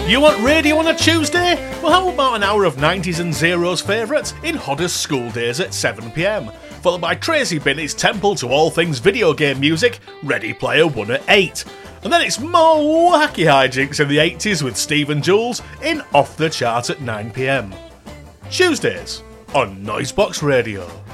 You want radio on a Tuesday? Well, how about an hour of 90s and zeros favourites in Hodder's School Days at 7pm, followed by Tracy Binnett's temple to all things video game music, Ready Player One at 8. And then it's more wacky hijinks in the 80s with Steve and Jules in Off the Chart at 9pm. Tuesdays on Noisebox Radio.